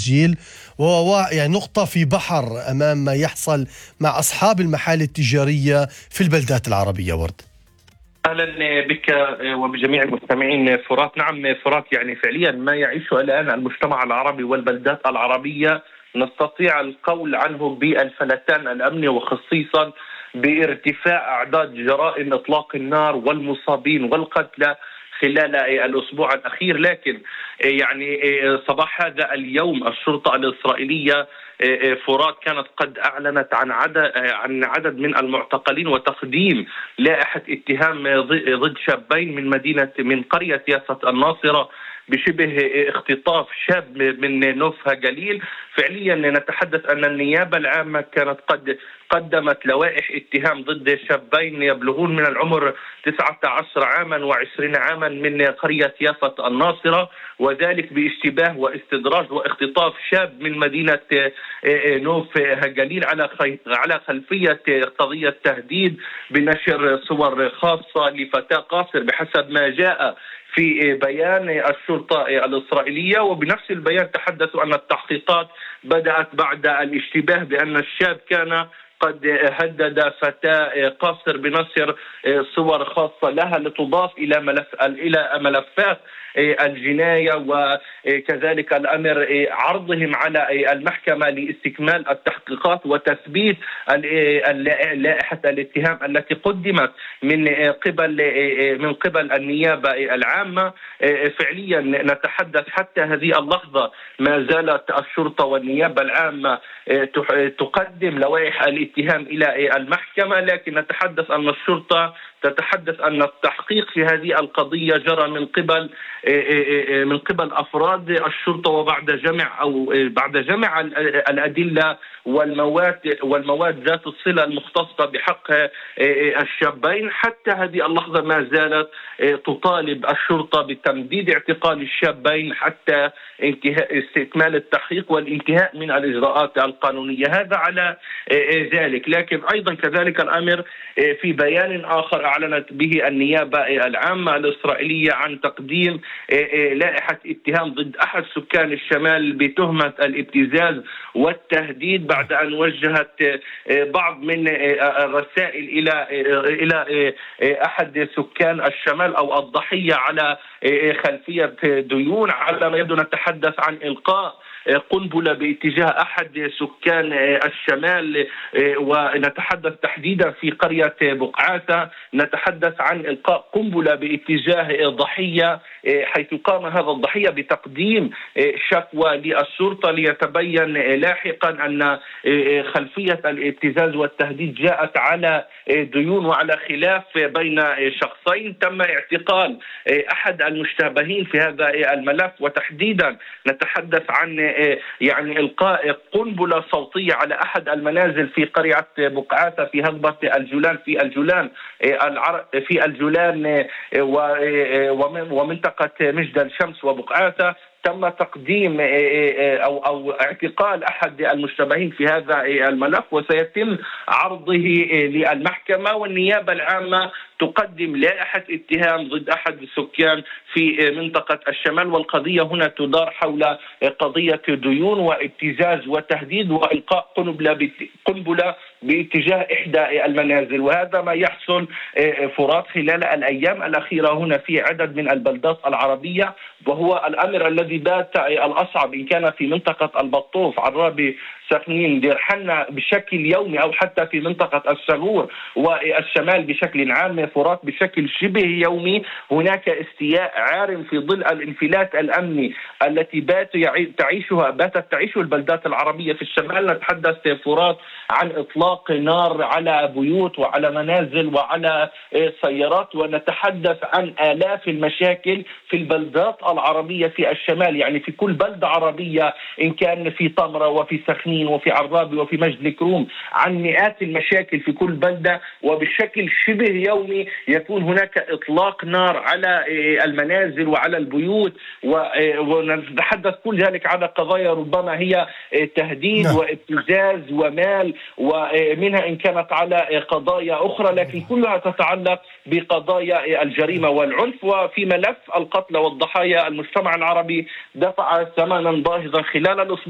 التسجيل، وهو يعني نقطة في بحر أمام ما يحصل مع أصحاب المحال التجارية في البلدات العربية. ورد، أهلا بك وبجميع المستمعين. فرات، نعم فرات، يعني فعليا ما يعيشه الآن المجتمع العربي والبلدات العربية نستطيع القول عنه بالفلتان الأمني، وخصيصا بارتفاع أعداد جرائم إطلاق النار والمصابين والقتلى خلال الأسبوع الأخير. لكن يعني صباح هذا اليوم الشرطة الإسرائيلية فرات كانت قد أعلنت عن عدد من المعتقلين وتقديم لائحة اتهام ضد شابين من قرية يافا الناصرة بشبه اختطاف شاب من نوفها جليل. فعليا نتحدث أن النيابة العامة كانت قد قدمت لوائح اتهام ضد شابين يبلغون من العمر 19 عاما و20 عاما من قرية يافا الناصرة، وذلك باشتباه واستدراج واختطاف شاب من مدينة نوف هجليل على خلفية قضية تهديد بنشر صور خاصة لفتاة قاصر بحسب ما جاء في بيان الشرطة الإسرائيلية. وبنفس البيان تحدثوا أن التحقيقات بدأت بعد الاشتباه بأن الشاب كان قد هدد فتاة قاصر بنشر صور خاصة لها لتضاف إلى ملفات الجناية، وكذلك الأمر عرضهم على المحكمة لاستكمال التحقيقات وتثبيت لائحة الاتهام التي قدمت من قبل النيابة العامة. فعليا نتحدث حتى هذه اللحظة ما زالت الشرطة والنيابة العامة تقدم لوائح الاتهام إلى المحكمة، لكن نتحدث أن الشرطة تتحدث أن التحقيق في هذه القضية جرى من قبل أفراد الشرطة، وبعد جمع الأدلة والمواد ذات الصلة المختصة بحق الشابين. حتى هذه اللحظة ما زالت تطالب الشرطة بتمديد اعتقال الشابين حتى استكمال التحقيق والانتهاء من الإجراءات القانونية. هذا على ذلك، لكن أيضا كذلك الأمر في بيان آخر أعلنت به النيابة العامة الإسرائيلية عن تقديم لائحة اتهام ضد أحد سكان الشمال بتهمة الابتزاز والتهديد بعد أن وجهت بعض من الرسائل إلى أحد سكان الشمال أو الضحية على خلفية ديون. على ما يبدو نتحدث عن إلقاء قنبلة باتجاه أحد سكان الشمال، ونتحدث تحديدا في قرية بقعاتة. نتحدث عن إلقاء قنبلة باتجاه ضحية، حيث قام هذا الضحية بتقديم شكوى للشرطة ليتبين لاحقا أن خلفية الابتزاز والتهديد جاءت على ديون وعلى خلاف بين شخصين. تم اعتقال أحد المشتبهين في هذا الملف، وتحديدا نتحدث عن يعني إلقاء قنبلة صوتية على أحد المنازل في قرية بقعاتة في هضبة الجولان في الجولان ومنطقة مجد الشمس وبقعاتة. تم تقديم أو اعتقال أحد المشتبهين في هذا الملف، وسيتم عرضه للمحكمة، والنيابة العامة تقدم لائحة اتهام ضد أحد السكان في منطقة الشمال. والقضية هنا تدار حول قضية ديون وابتزاز وتهديد وإلقاء قنبلة باتجاه إحدى المنازل. وهذا ما يحصل فرات خلال الأيام الأخيرة هنا في عدد من البلدات العربية، وهو الأمر الذي بات الأصعب إن كان في منطقة البطوف، عرابي، سخنين، دير حنا بشكل يومي، أو حتى في منطقة السرور والشمال بشكل عام فرات بشكل شبه يومي. هناك استياء عارم في ظل الانفلات الأمني التي باتت تعيشه البلدات العربية في الشمال. نتحدث فرات عن إطلاق نار على بيوت وعلى منازل وعلى سيارات، ونتحدث عن آلاف المشاكل في البلدات العربية في الشمال، يعني في كل بلدة عربية إن كان في طمرة وفي سخنين وفي عرابي وفي مجد الكروم، عن مئات المشاكل في كل بلدة. وبشكل شبه يومي يكون هناك إطلاق نار على المنازل وعلى البيوت، ونتحدث كل ذلك على قضايا ربما هي تهديد وابتزاز ومال، ومنها إن كانت على قضايا أخرى، لكن كلها تتعلق بقضايا الجريمة والعنف. وفي ملف القتلى والضحايا المجتمع العربي دفع ثمنا باهظا خلال الأسبوع